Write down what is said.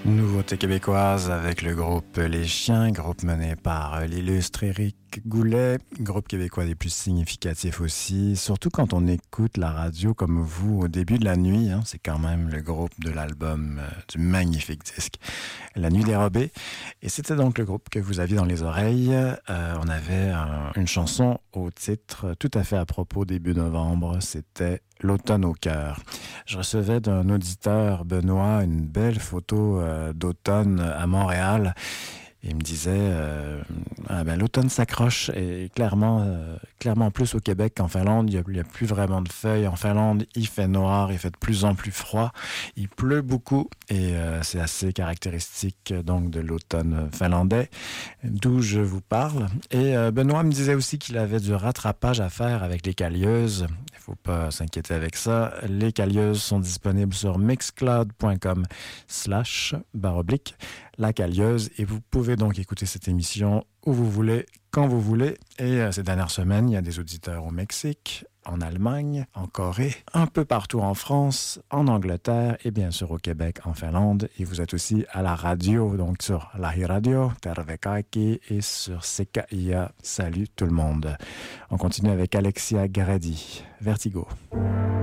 Nouveauté québécoise avec le groupe Les Chiens, groupe mené par l'illustre Éric Goulet, groupe québécois des plus significatifs aussi, surtout quand on écoute la radio comme vous au début de la nuit, hein, c'est quand même le groupe de l'album du magnifique disque La Nuit dérobée. Et c'était donc le groupe que vous aviez dans les oreilles. On avait une chanson au titre tout à fait à propos début novembre, c'était L'automne au cœur. Je recevais d'un auditeur, Benoît, une belle photo d'automne à Montréal. Il me disait, l'automne s'accroche et clairement plus au Québec qu'en Finlande. Il n'y a plus vraiment de feuilles. En Finlande, il fait noir, il fait de plus en plus froid. Il pleut beaucoup et c'est assez caractéristique donc de l'automne finlandais, d'où je vous parle. Et Benoît me disait aussi qu'il avait du rattrapage à faire avec les Calieuses. Il ne faut pas s'inquiéter avec ça. Les Calieuses sont disponibles sur mixcloud.com/La Calieuse et vous pouvez donc écouter cette émission où vous voulez, quand vous voulez. Et ces dernières semaines, il y a des auditeurs au Mexique, en Allemagne, en Corée, un peu partout en France, en Angleterre et bien sûr au Québec, en Finlande. Et vous êtes aussi à la radio, donc sur Lahi Radio, Terve Kaikki et sur CKIA. Salut tout le monde. On continue avec Alexia Grady, Vertigo.